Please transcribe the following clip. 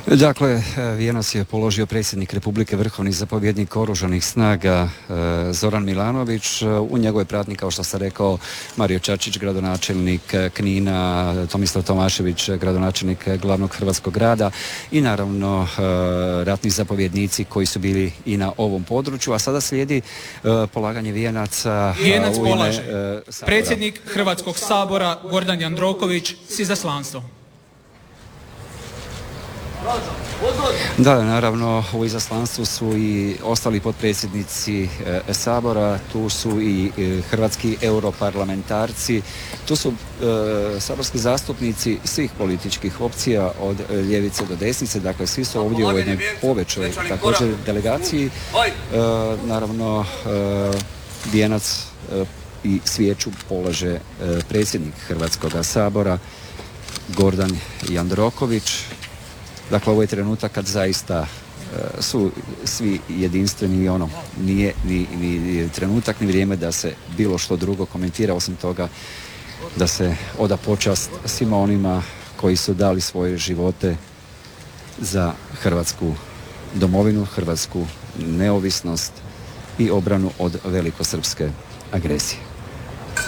Dakle, vijenac je položio predsjednik Republike, vrhovni zapovjednik Oružanih snaga Zoran Milanović. U njegovoj pratnji, kao što sam rekao, Mario Čačić, gradonačelnik Knina, Tomislav Tomašević, gradonačelnik glavnog hrvatskog grada i naravno ratni zapovjednici koji su bili i na ovom području. A sada slijedi polaganje vijenaca. Vijenac polaže predsjednik Hrvatskog sabora Gordan Jandroković s izaslanstvom. Da, naravno u izaslanstvu su i ostali potpredsjednici Sabora, tu su i hrvatski europarlamentarci, tu su saborski zastupnici svih političkih opcija od ljevice do desnice, dakle svi su ovdje u jednoj povećoj također delegaciji. Naravno vijenac i svijeću polaže predsjednik Hrvatskog sabora Gordan Jandroković. Dakle, ovo je trenutak kad zaista su svi jedinstveni i nije ni trenutak ni vrijeme da se bilo što drugo komentira, osim toga da se oda počast svima onima koji su dali svoje živote za hrvatsku domovinu, hrvatsku neovisnost i obranu od velikosrpske agresije.